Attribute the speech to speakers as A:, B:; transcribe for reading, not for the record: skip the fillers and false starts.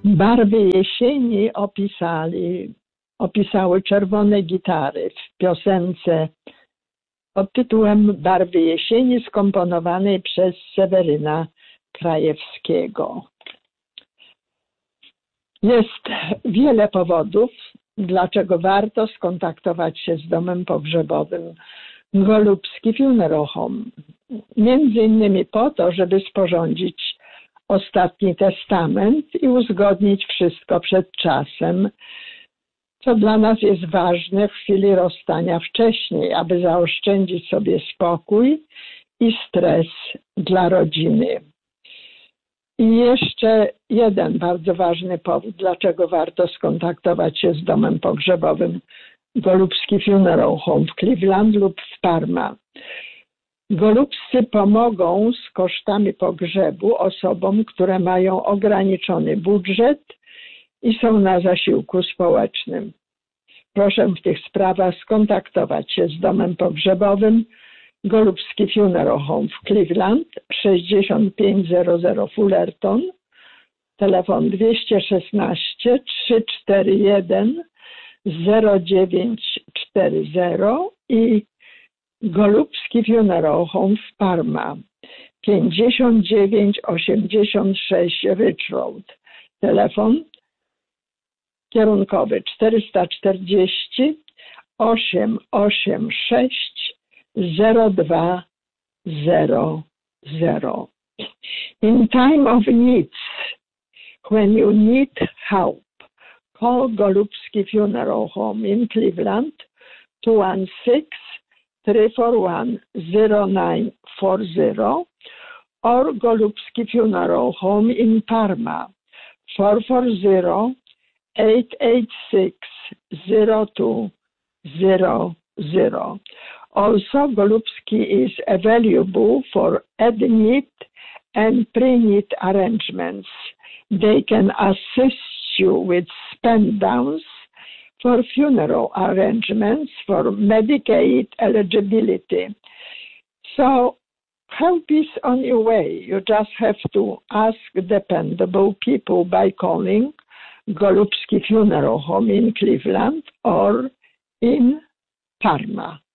A: Barwy jesieni opisały czerwone gitary w piosence pod tytułem Barwy jesieni skomponowanej przez Seweryna Krajewskiego. Jest wiele powodów, dlaczego warto skontaktować się z domem pogrzebowym Golubski Funeral Home. Między innymi po to, żeby sporządzić ostatni testament i uzgodnić wszystko przed czasem, co dla nas jest ważne w chwili rozstania wcześniej, aby zaoszczędzić sobie spokój i stres dla rodziny. I jeszcze jeden bardzo ważny powód, dlaczego warto skontaktować się z domem pogrzebowym Golubski Funeral Home w Cleveland lub w Parma. Golubscy pomogą z kosztami pogrzebu osobom, które mają ograniczony budżet i są na zasiłku społecznym. Proszę w tych sprawach skontaktować się z domem pogrzebowym Golubski Funeral Home w Cleveland 6500 Fullerton, telefon 216 341 0940 i Golubski Funeral Home w Parma 5986 Ridge Road, telefon kierunkowy 440 886 0200. In time of needs, when you need help, call Golubski Funeral Home in Cleveland 216-341-0940 or Golubski Funeral Home in Parma 440-886-0200. Also, Golubski is available for ad-need and pre-need arrangements. They can assist you with spend-downs for funeral arrangements for Medicaid eligibility. So help is on your way. You just have to ask dependable people by calling Golubski Funeral Home in Cleveland or in Parma.